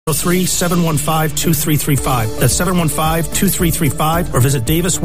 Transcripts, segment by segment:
715-2335. That's 715-2335, or visit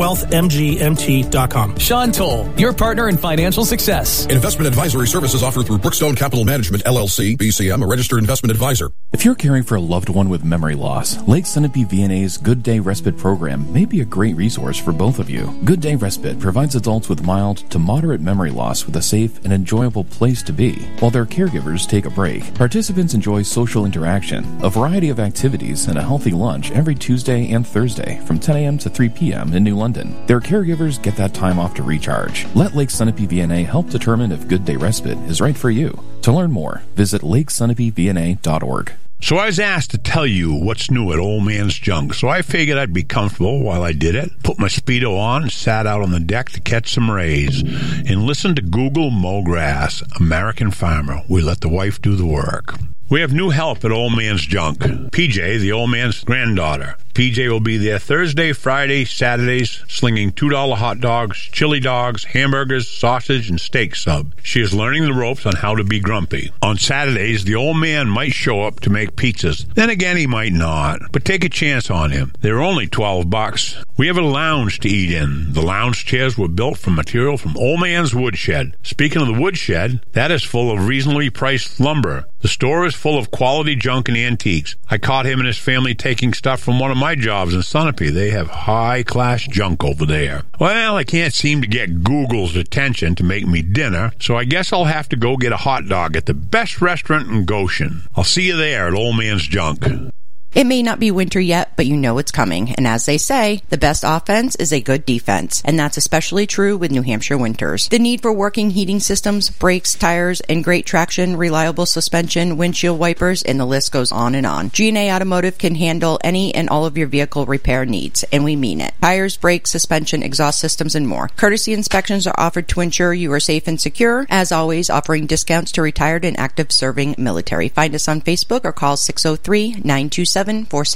DavisWealthMGMT.com. Sean Toll, your partner in financial success. Investment advisory services offered through Brookstone Capital Management, LLC, BCM, a registered investment advisor. If you're caring for a loved one with memory loss, Lake Sunapee VNA's Good Day Respite program may be a great resource for both of you. Good Day Respite provides adults with mild to moderate memory loss with a safe and enjoyable place to be, while their caregivers take a break. Participants enjoy social interaction, a variety of activities, and a healthy lunch every Tuesday and Thursday from 10 a.m. to 3 p.m. in New London. Their caregivers get that time off to recharge. Let Lake Sunapee VNA help determine if Good Day Respite is right for you. To learn more, visit lakesunapeevna.org. So I was asked to tell you what's new at Old Man's Junk, so I figured I'd be comfortable while I did it, put my Speedo on, and sat out on the deck to catch some rays, and listen to Google Mow Grass, American Farmer. We let the wife do the work. We have new help at Old Man's Junk. PJ, the old man's granddaughter. PJ will be there Thursday, Friday, Saturdays, slinging $2 hot dogs, chili dogs, hamburgers, sausage, and steak sub. She is learning the ropes on how to be grumpy. On Saturdays, the old man might show up to make pizzas. Then again, he might not. But take a chance on him. They're only $12. We have a lounge to eat in. The lounge chairs were built from material from Old Man's Woodshed. Speaking of the woodshed, that is full of reasonably priced lumber. The store is full of quality junk and antiques. I caught him and his family taking stuff from one of my jobs in Sunapee. They have high-class junk over there. Well, I can't seem to get Google's attention to make me dinner, so I guess I'll have to go get a hot dog at the best restaurant in Goshen. I'll see you there at Old Man's Junk. It may not be winter yet, but you know it's coming. And as they say, the best offense is a good defense. And that's especially true with New Hampshire winters. The need for working heating systems, brakes, tires, and great traction, reliable suspension, windshield wipers, and the list goes on and on. G&A Automotive can handle any and all of your vehicle repair needs, and we mean it. Tires, brakes, suspension, exhaust systems, and more. Courtesy inspections are offered to ensure you are safe and secure. As always, offering discounts to retired and active serving military. Find us on Facebook or call 603-927-4621.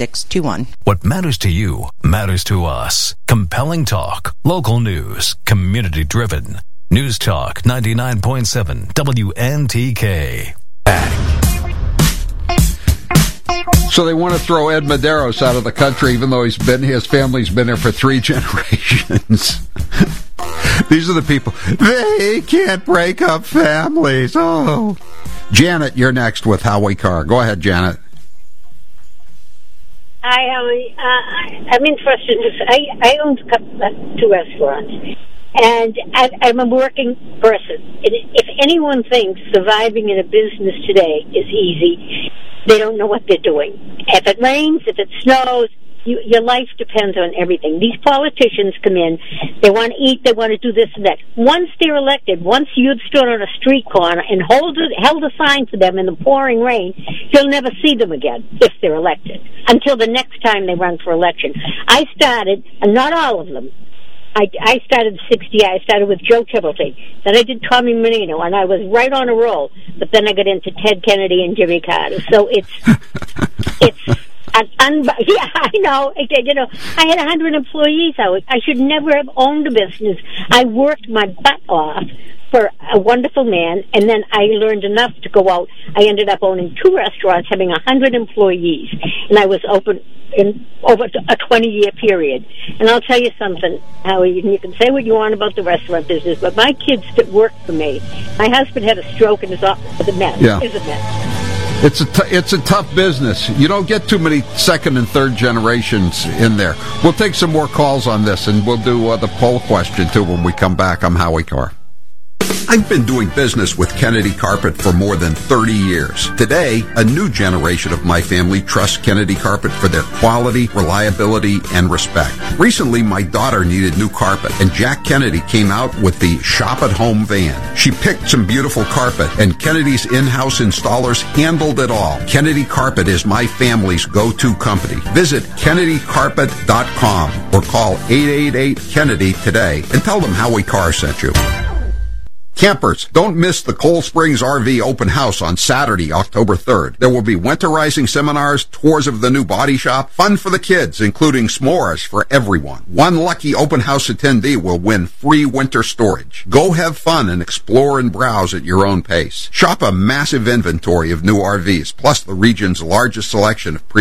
What matters to you matters to us. Compelling talk, local news, community driven. News Talk 99.7 WNTK. So they want to throw Ed Medeiros out of the country, even though his family's been there for 3 generations. These are the people. They can't break up families. Oh, Janet, you're next with Howie Carr. Go ahead, Janet. Hi, Howie. I'm interested in this. I own 2 restaurants, and I'm a working person. If anyone thinks surviving in a business today is easy, they don't know what they're doing. If it rains, if it snows, your life depends on everything. These politicians come in, they want to eat, they want to do this and that. Once they're elected, once you've stood on a street corner and held a sign for them in the pouring rain, you'll never see them again if they're elected, until the next time they run for election. I started, and not all of them, I started 60. I started with Joe Tibblety. Then I did Tommy Menino, and I was right on a roll. But then I got into Ted Kennedy and Jimmy Carter. So it's yeah, I know. You know, I had 100 employees. I should never have owned a business. I worked my butt off for a wonderful man, and then I learned enough to go out. I ended up owning 2 restaurants, having 100 employees, and I was open in over a 20-year period. And I'll tell you something, Howie, you can say what you want about the restaurant business, but my kids that worked for me, my husband had a stroke and is a mess. Yeah. Is a mess. It's a tough business. You don't get too many second and third generations in there. We'll take some more calls on this, and we'll do the poll question, too, when we come back. I'm Howie Carr. I've been doing business with Kennedy Carpet for more than 30 years. Today, a new generation of my family trusts Kennedy Carpet for their quality, reliability, and respect. Recently, my daughter needed new carpet, and Jack Kennedy came out with the Shop at Home van. She picked some beautiful carpet, and Kennedy's in-house installers handled it all. Kennedy Carpet is my family's go-to company. Visit KennedyCarpet.com or call 888-KENNEDY today and tell them Howie Carr sent you. Campers, don't miss the Cold Springs RV Open House on Saturday, October 3rd. There will be winterizing seminars, tours of the new body shop, fun for the kids, including s'mores for everyone. One lucky open house attendee will win free winter storage. Go have fun and explore and browse at your own pace. Shop a massive inventory of new RVs, plus the region's largest selection of